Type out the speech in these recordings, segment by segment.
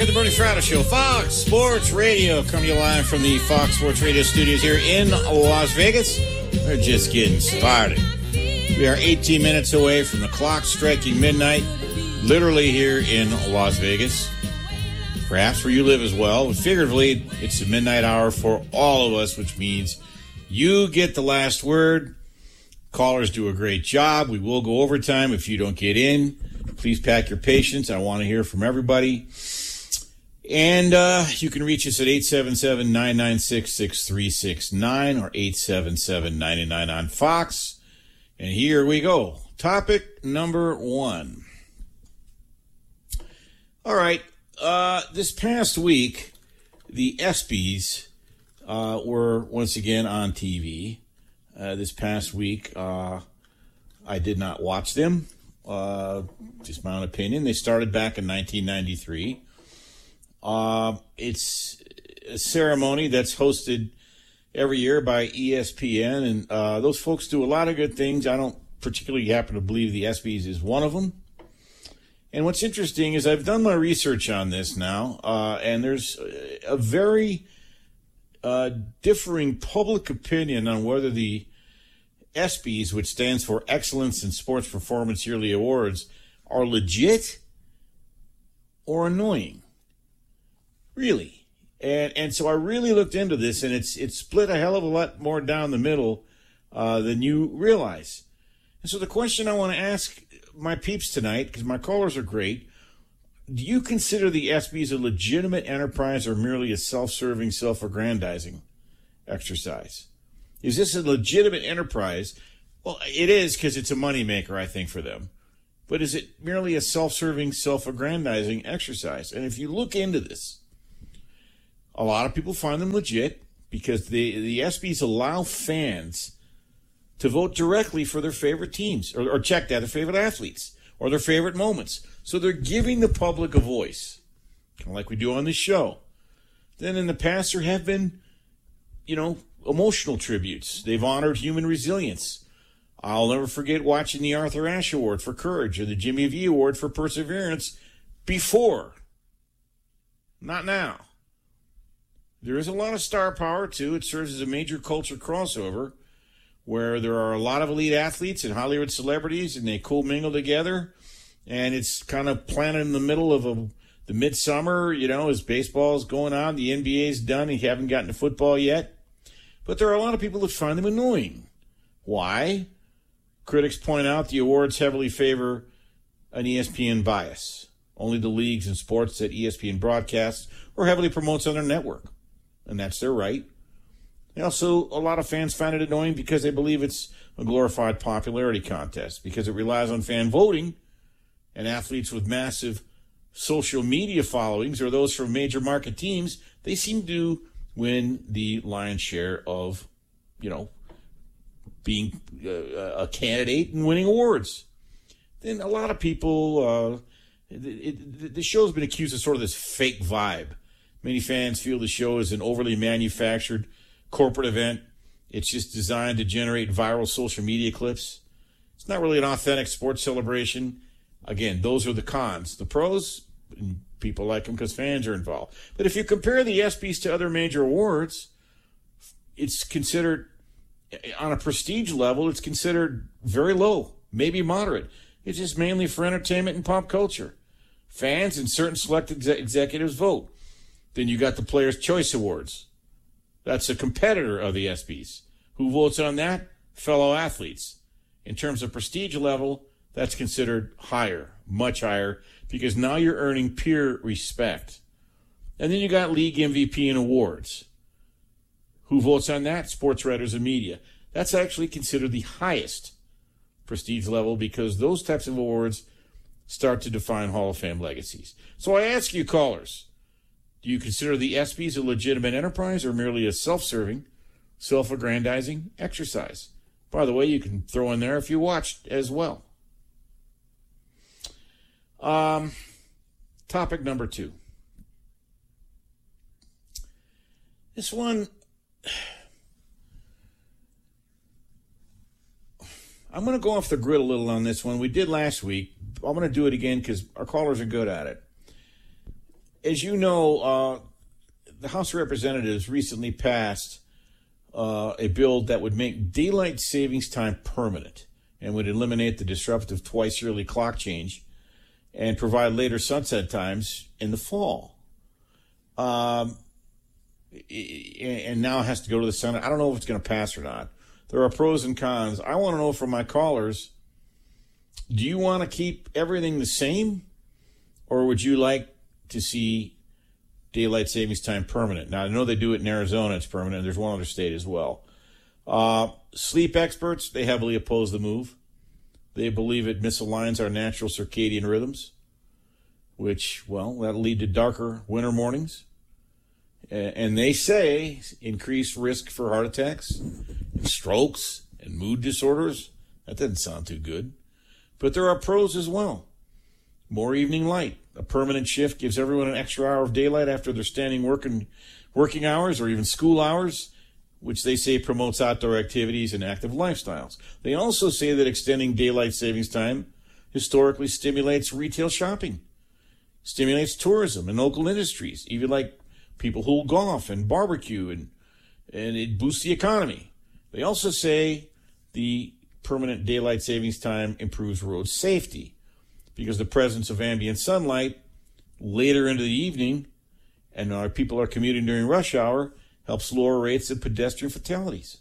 back at the Bernie Fratto Show, Fox Sports Radio, coming to you live from the Fox Sports Radio studios here in Las Vegas. We're just getting started. We are 18 minutes away from the clock striking midnight, literally here in Las Vegas. Perhaps where you live as well. But figuratively, it's the midnight hour for all of us, which means you get the last word. Callers do a great job. We will go overtime if you don't get in. Please pack your patience. I want to hear from everybody. And you can reach us at 877-996-6369 or 877-99 on Fox. And here we go. Topic number 1. All right. This past week, the ESPYs were once again on TV. This past week, I did not watch them. Just my own opinion. They started back in 1993. It's a ceremony that's hosted every year by ESPN, and those folks do a lot of good things. I don't particularly happen to believe the ESPYs is one of them. And what's interesting is I've done my research on this now, and there's a very differing public opinion on whether the ESPYs, which stands for Excellence in Sports Performance Yearly Awards, are legit or annoying. Really. And so I really looked into this, and it's split a hell of a lot more down the middle than you realize. And so the question I want to ask my peeps tonight, because my callers are great, do you consider the ESPYs a legitimate enterprise or merely a self-serving, self-aggrandizing exercise? Is this a legitimate enterprise? Well, it is, because it's a moneymaker, I think, for them. But is it merely a self-serving, self-aggrandizing exercise? And if you look into this, a lot of people find them legit because the ESPYs allow fans to vote directly for their favorite teams or check that, their favorite athletes or their favorite moments. So they're giving the public a voice, kind of like we do on this show. Then in the past, there have been, emotional tributes. They've honored human resilience. I'll never forget watching the Arthur Ashe Award for Courage or the Jimmy V Award for Perseverance before. Not now. There is a lot of star power, too. It serves as a major culture crossover where there are a lot of elite athletes and Hollywood celebrities, and they co-mingle together. And it's kind of planted in the middle of the midsummer, as baseball's going on. The NBA's done, and you haven't gotten to football yet. But there are a lot of people that find them annoying. Why? Critics point out the awards heavily favor an ESPN bias. Only the leagues and sports that ESPN broadcasts or heavily promotes on their network. And that's their right. And also, a lot of fans find it annoying because they believe it's a glorified popularity contest, because it relies on fan voting, and athletes with massive social media followings or those from major market teams, they seem to win the lion's share of, being a candidate and winning awards. Then a lot of people, the show's been accused of sort of this fake vibe. Many fans feel the show is an overly manufactured corporate event. It's just designed to generate viral social media clips. It's not really an authentic sports celebration. Again, those are the cons. The pros, people like them because fans are involved. But if you compare the ESPYs to other major awards, it's considered, on a prestige level, it's considered very low, maybe moderate. It's just mainly for entertainment and pop culture. Fans and certain select executives vote. Then you got the Players' Choice Awards. That's a competitor of the ESPYs. Who votes on that? Fellow athletes. In terms of prestige level, that's considered higher, much higher, because now you're earning peer respect. And then you got league MVP and awards. Who votes on that? Sports writers and media. That's actually considered the highest prestige level because those types of awards start to define Hall of Fame legacies. So I ask you, callers, do you consider the ESPYs a legitimate enterprise or merely a self-serving, self-aggrandizing exercise? By the way, you can throw in there if you watched as well. Topic number 2. This one, I'm going to go off the grid a little on this one. We did last week. I'm going to do it again because our callers are good at it. as you know, the House of Representatives recently passed a bill that would make daylight savings time permanent and would eliminate the disruptive twice-yearly clock change and provide later sunset times in the fall. And now it has to go to the Senate. I don't know if it's going to pass or not. There are pros and cons. I want to know from my callers, do you want to keep everything the same, or would you like to see daylight savings time permanent? Now, I know they do it in Arizona. It's permanent. There's one other state as well. Sleep experts, they heavily oppose the move. They believe it misaligns our natural circadian rhythms, which, well, that'll lead to darker winter mornings. And they say increased risk for heart attacks and strokes and mood disorders. That doesn't sound too good. But there are pros as well. More evening light. A permanent shift gives everyone an extra hour of daylight after their standing working hours or even school hours, which they say promotes outdoor activities and active lifestyles. They also say that extending daylight savings time historically stimulates retail shopping, stimulates tourism and local industries, even like people who golf and barbecue, and it boosts the economy. They also say the permanent daylight savings time improves road safety because the presence of ambient sunlight later into the evening and our people are commuting during rush hour helps lower rates of pedestrian fatalities.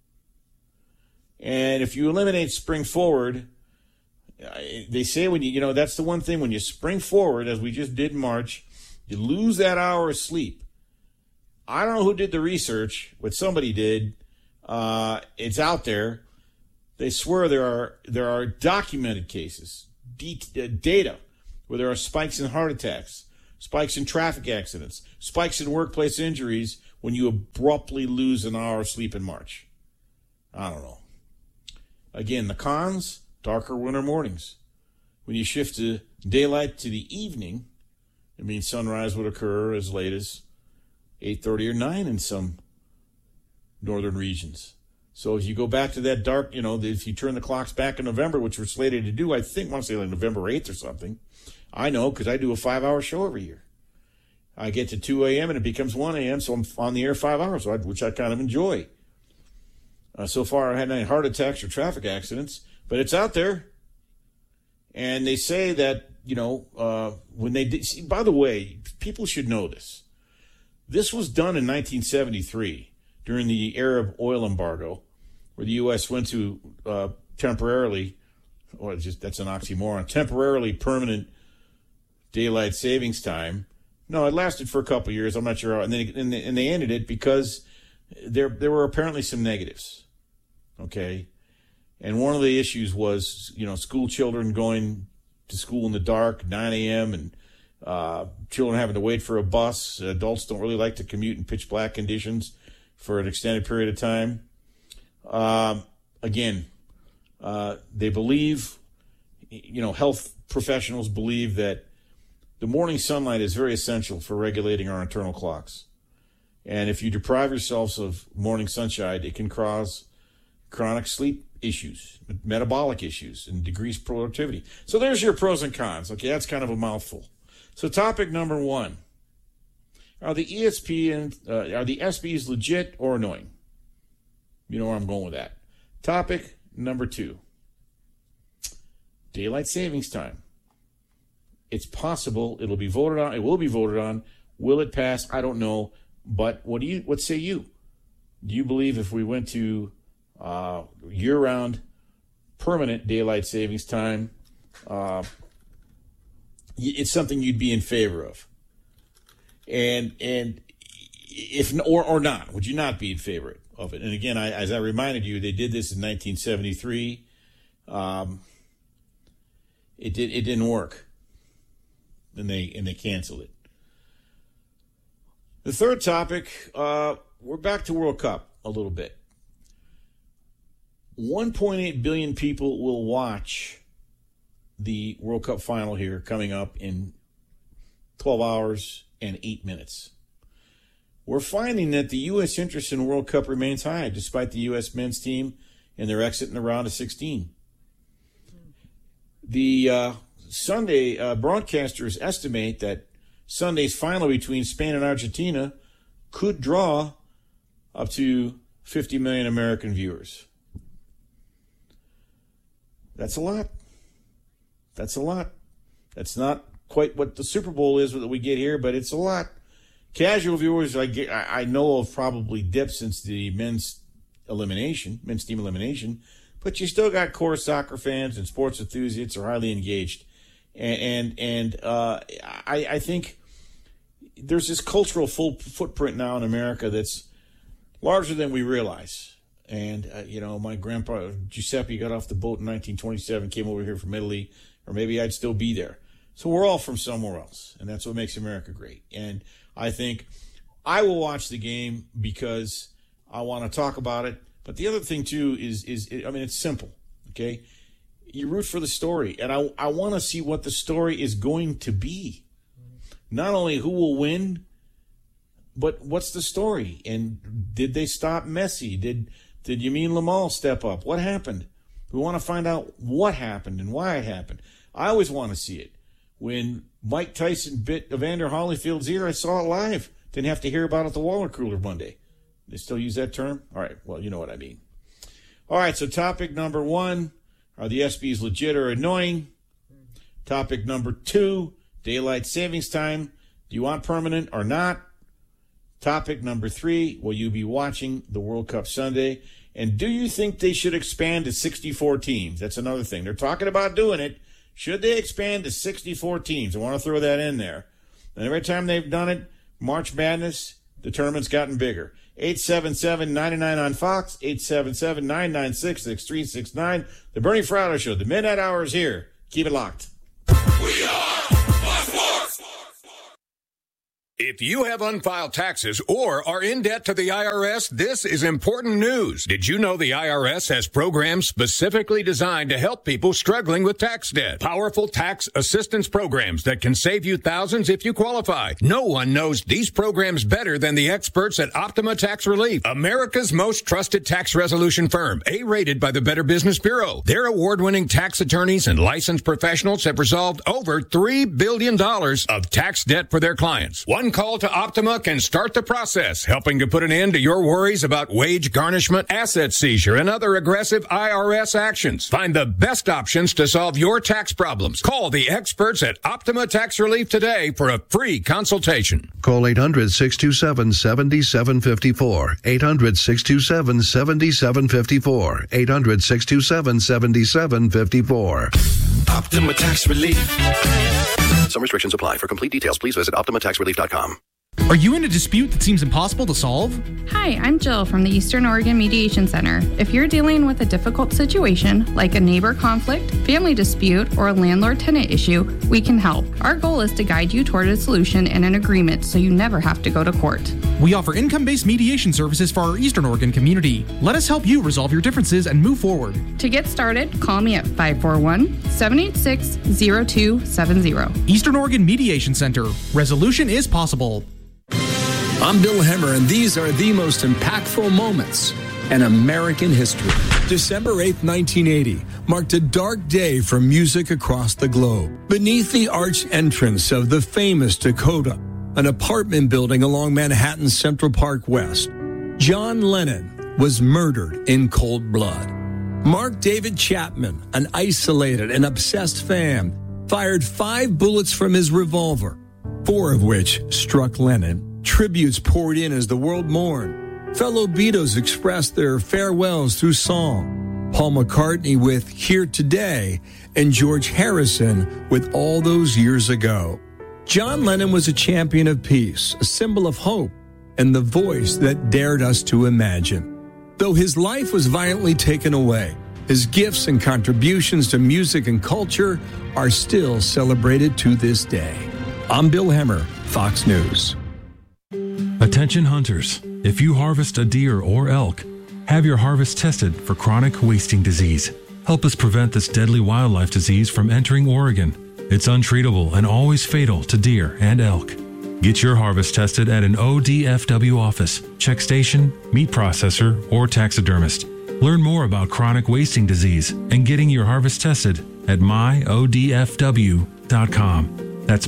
And if you eliminate spring forward, they say when that's the one thing, when you spring forward, as we just did in March, you lose that hour of sleep. I don't know who did the research, but somebody did. It's out there. They swear there are documented cases, data, where there are spikes in heart attacks, spikes in traffic accidents, spikes in workplace injuries when you abruptly lose an hour of sleep in March. I don't know. Again, the cons, darker winter mornings. When you shift to daylight to the evening, it means sunrise would occur as late as 8:30 or 9 in some northern regions. So if you go back to that dark, if you turn the clocks back in November, which we're slated to do, I want to say like November 8th or something. I know because I do a 5-hour show every year. I get to 2 a.m. and it becomes 1 a.m., so I'm on the air 5 hours, which I kind of enjoy. So far, I haven't had any heart attacks or traffic accidents, but it's out there. And they say that, when they did, by the way, people should know this. This was done in 1973 during the Arab oil embargo, where the U.S. went to temporarily, that's an oxymoron, temporarily permanent daylight savings time. No, it lasted for a couple of years. I'm not sure how, and they ended it because there were apparently some negatives. Okay, and one of the issues was school children going to school in the dark, 9 a.m. and children having to wait for a bus. Adults don't really like to commute in pitch black conditions for an extended period of time. They believe, health professionals believe that the morning sunlight is very essential for regulating our internal clocks. And if you deprive yourselves of morning sunshine, it can cause chronic sleep issues, metabolic issues, and decrease productivity. So there's your pros and cons. Okay, that's kind of a mouthful. So topic number 1. Are the are the SBs legit or annoying? You know where I'm going with that. Topic number 2. Daylight savings time. It's possible it'll be voted on. It will be voted on. Will it pass? I don't know. But what say you? Do you believe if we went to year-round permanent daylight savings time, it's something you'd be in favor of? And if or not, would you not be in favor of it? And again, as I reminded you, they did this in 1973. It didn't work, and they canceled it. The third topic, we're back to World Cup a little bit. 1.8 billion people will watch the World Cup final here coming up in 12 hours and 8 minutes. We're finding that the U.S. interest in World Cup remains high, despite the U.S. men's team and their exit in the round of 16. The Sunday broadcasters estimate that Sunday's final between Spain and Argentina could draw up to 50 million American viewers. That's a lot. That's a lot. That's not quite what the Super Bowl is that we get here, but it's a lot. Casual viewers, I know of probably dipped since the men's team elimination, but you still got core soccer fans and sports enthusiasts are highly engaged. And I think there's this cultural footprint now in America that's larger than we realize. And, my grandpa, Giuseppe, got off the boat in 1927, came over here from Italy, or maybe I'd still be there. So we're all from somewhere else, and that's what makes America great. And I think I will watch the game because I want to talk about it. But the other thing, too, is it's simple, okay? You root for the story, and I want to see what the story is going to be. Not only who will win, but what's the story? And did they stop Messi? Did Yameen Lamal step up? What happened? We want to find out what happened and why it happened. I always want to see it. When Mike Tyson bit Evander Holyfield's ear, I saw it live. Didn't have to hear about it at the Waller Cooler Monday. They still use that term? All right, well, you know what I mean. All right, so topic number 1, are the ESPYs legit or annoying? Topic number 2, daylight savings time. Do you want permanent or not? Topic number 3, will you be watching the World Cup Sunday? And do you think they should expand to 64 teams? That's another thing. They're talking about doing it. Should they expand to 64 teams? I want to throw that in there. And every time they've done it, March Madness, the tournament's gotten bigger. 877-99 on Fox, 877-996-6369. The Bernie Fratto Show. The Midnight Hour is here. Keep it locked. We are Fox Sports. If you have unfiled taxes or are in debt to the IRS, this is important news. Did you know the IRS has programs specifically designed to help people struggling with tax debt? Powerful tax assistance programs that can save you thousands if you qualify. No one knows these programs better than the experts at Optima Tax Relief, America's most trusted tax resolution firm, A-rated by the Better Business Bureau. Their award-winning tax attorneys and licensed professionals have resolved over $3 billion of tax debt for their clients. One call to Optima can start the process, helping to put an end to your worries about wage garnishment, asset seizure, and other aggressive IRS actions. Find the best options to solve your tax problems. Call the experts at Optima Tax Relief today for a free consultation. Call 800-627-7754. 800-627-7754. 800-627-7754. Optima Tax Relief. Some restrictions apply. For complete details, please visit OptimaTaxRelief.com. Are you in a dispute that seems impossible to solve? Hi, I'm Jill from the Eastern Oregon Mediation Center. If you're dealing with a difficult situation, like a neighbor conflict, family dispute, or a landlord-tenant issue, we can help. Our goal is to guide you toward a solution and an agreement so you never have to go to court. We offer income-based mediation services for our Eastern Oregon community. Let us help you resolve your differences and move forward. To get started, call me at 541-786-0270. Eastern Oregon Mediation Center. Resolution is possible. I'm Bill Hemmer, and these are the most impactful moments in American history. December 8th, 1980, marked a dark day for music across the globe. Beneath the arched entrance of the famous Dakota, an apartment building along Manhattan's Central Park West, John Lennon was murdered in cold blood. Mark David Chapman, an isolated and obsessed fan, fired 5 bullets from his revolver, 4 of which struck Lennon. Tributes poured in as the world mourned. Fellow Beatles expressed their farewells through song. Paul McCartney with Here Today, and George Harrison with All Those Years Ago. John Lennon was a champion of peace, a symbol of hope, and the voice that dared us to imagine. Though his life was violently taken away, his gifts and contributions to music and culture are still celebrated to this day. I'm Bill Hemmer, Fox News. Attention hunters, if you harvest a deer or elk, have your harvest tested for chronic wasting disease. Help us prevent this deadly wildlife disease from entering Oregon. It's untreatable and always fatal to deer and elk. Get your harvest tested at an ODFW office, check station, meat processor, or taxidermist. Learn more about chronic wasting disease and getting your harvest tested at myodfw.com. That's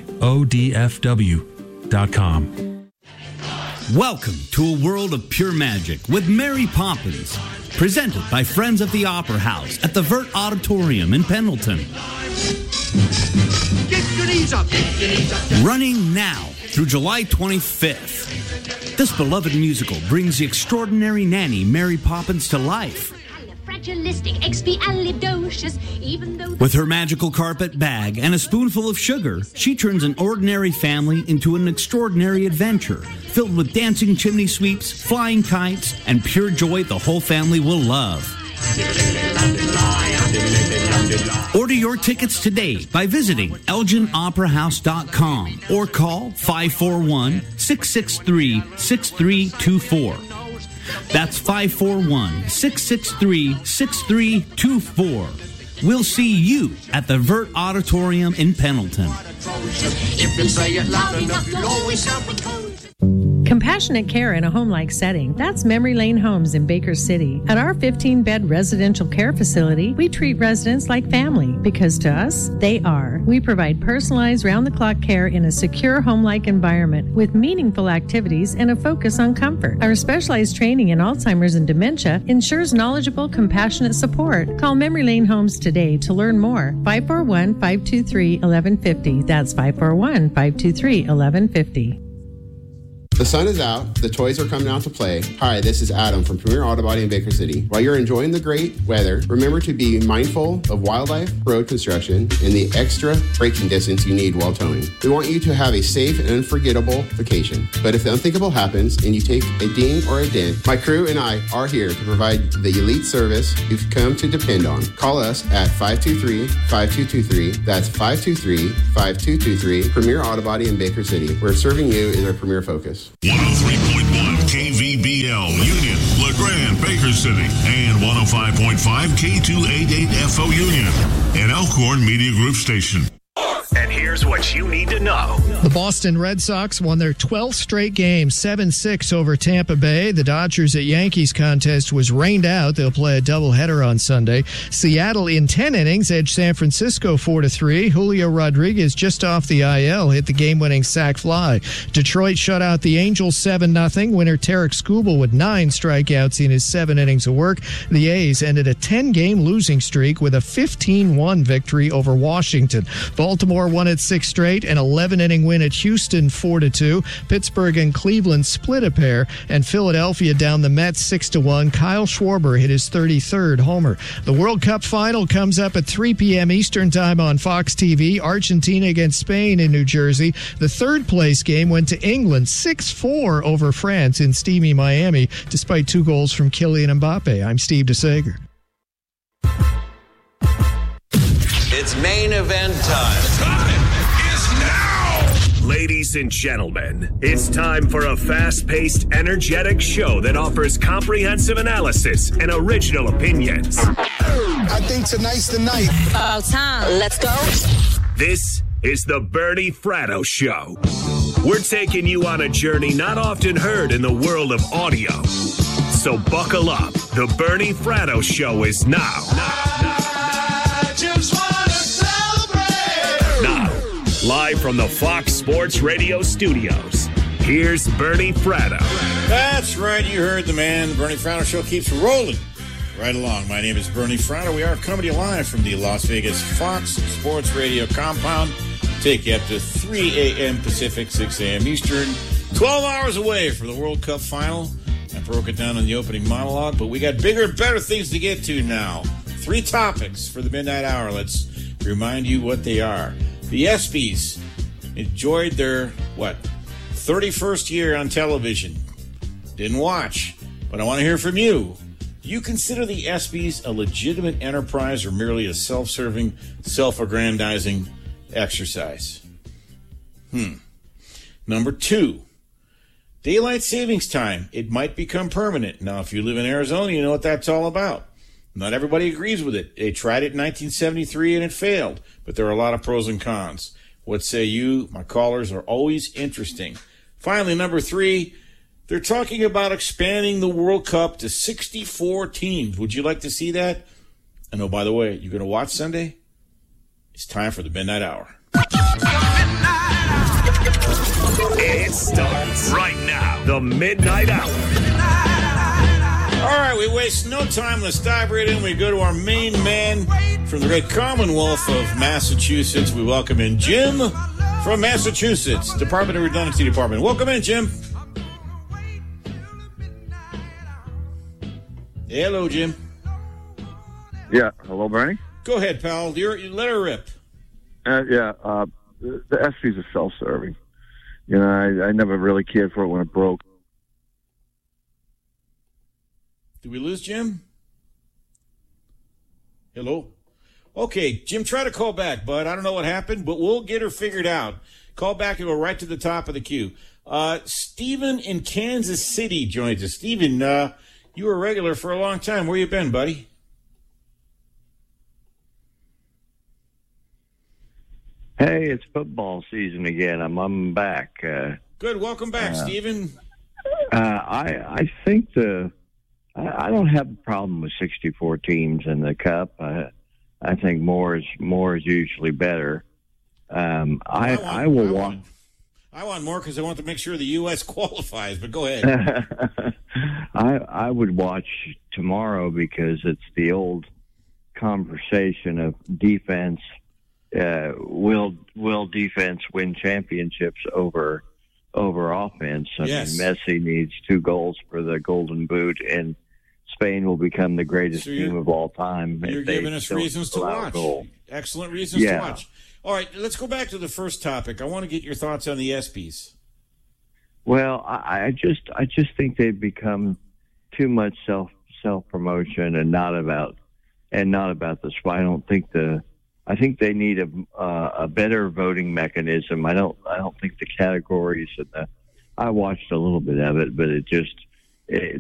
myodfw.com. Welcome to a world of pure magic with Mary Poppins, presented by Friends of the Opera House at the Vert Auditorium in Pendleton. Get your knees up. Get your knees up. Running now through July 25th. This beloved musical brings the extraordinary nanny Mary Poppins to life. With her magical carpet bag and a spoonful of sugar, she turns an ordinary family into an extraordinary adventure, filled with dancing chimney sweeps, flying kites, and pure joy the whole family will love. Order your tickets today by visiting ElginOperaHouse.com or call 541-663-6324. That's 541-663-6324. We'll see you at the Vert Auditorium in Pendleton. If you say it loud enough, you'll always have a cold. Compassionate care in a home-like setting. That's Memory Lane Homes in Baker City. At our 15-bed residential care facility, we treat residents like family because to us, they are. We provide personalized round-the-clock care in a secure home-like environment with meaningful activities and a focus on comfort. Our specialized training in Alzheimer's and dementia ensures knowledgeable, compassionate support. Call Memory Lane Homes today to learn more. 541-523-1150. That's 541-523-1150. The sun is out. The toys are coming out to play. Hi, this is Adam from Premier Auto Body in Baker City. While you're enjoying the great weather, remember to be mindful of wildlife, road construction, and the extra braking distance you need while towing. We want you to have a safe and unforgettable vacation. But if the unthinkable happens and you take a ding or a dent, my crew and I are here to provide the elite service you've come to depend on. Call us at 523-5223. That's 523-5223. Premier Auto Body in Baker City. Where serving you is our premier focus. 103.1 KVBL Union, LeGrand, Baker City, and 105.5 K288FO Union, an Elkhorn Media Group station. And here's what you need to know. The Boston Red Sox won their 12th straight game, 7-6 over Tampa Bay. The Dodgers at Yankees contest was rained out. They'll play a doubleheader on Sunday. Seattle in 10 innings edged San Francisco 4-3. Julio Rodriguez just off the IL hit the game-winning sac fly. Detroit shut out the Angels 7-0. Winner Tarek Skubal with 9 strikeouts in his 7 innings of work. The A's ended a 10-game losing streak with a 15-1 victory over Washington. Baltimore won its 6th straight, an 11-inning win at Houston 4-2. Pittsburgh and Cleveland split a pair, and Philadelphia down the Mets 6-1. Kyle Schwarber hit his 33rd homer. The World Cup final comes up at 3 p.m. Eastern Time on Fox TV. Argentina against Spain in New Jersey. The third-place game went to England 6-4 over France in steamy Miami, despite 2 goals from Kylian Mbappe. I'm Steve DeSager. It's main event time. Time is now! Ladies and gentlemen, it's time for a fast-paced, energetic show that offers comprehensive analysis and original opinions. I think tonight's the night. About time. Let's go. This is the Bernie Fratto Show. We're taking you on a journey not often heard in the world of audio. So buckle up. The Bernie Fratto Show is now. Live from the Fox Sports Radio studios, here's Bernie Fratto. That's right, you heard the man. The Bernie Fratto Show keeps rolling right along. My name is Bernie Fratto. We are coming to you live from the Las Vegas Fox Sports Radio compound. Take you up to 3 a.m. Pacific, 6 a.m. Eastern. 12 hours away from the World Cup final. I broke it down in the opening monologue, but we got bigger and better things to get to now. 3 topics for the midnight hour. Let's remind you what they are. The ESPYs enjoyed their, 31st year on television. Didn't watch, but I want to hear from you. Do you consider the ESPYs a legitimate enterprise or merely a self-serving, self-aggrandizing exercise? Number 2, daylight savings time. It might become permanent. Now, if you live in Arizona, you know what that's all about. Not everybody agrees with it. They tried it in 1973 and it failed, but there are a lot of pros and cons. What say you? My callers are always interesting. Finally, number 3, they're talking about expanding the World Cup to 64 teams. Would you like to see that? And oh, by the way, you're going to watch Sunday? It's time for the Midnight Hour. It starts right now. The Midnight Hour. All right, we waste no time. Let's dive right in. We go to our main man from the great Commonwealth of Massachusetts. We welcome in Jim from Massachusetts, Department of Redundancy Department. Welcome in, Jim. Hello, Jim. Yeah, hello, Bernie. Go ahead, pal. You let her rip. The SPs are self-serving. You know, I never really cared for it when it broke. Did we lose Jim? Hello? Okay, Jim, try to call back, bud. I don't know what happened, but we'll get her figured out. Call back and go right to the top of the queue. Stephen in Kansas City joins us. Stephen, you were a regular for a long time. Where you been, buddy? Hey, it's football season again. I'm back. Good. Welcome back, Stephen. I think I don't have a problem with 64 teams in the Cup. I think more is usually better. I want more because I want to make sure the U.S. qualifies, but go ahead. I would watch tomorrow because it's the old conversation of defense. Will defense win championships over offense? Yes. I mean, Messi needs 2 goals for the Golden Boot, and Spain will become the greatest team of all time. You're giving us reasons to watch. Excellent reasons to watch. All right, let's go back to the first topic. I want to get your thoughts on the ESPYs. Well, I just think they've become too much self promotion and not about the sport. I think they need a better voting mechanism. I don't think the categories I watched a little bit of it, but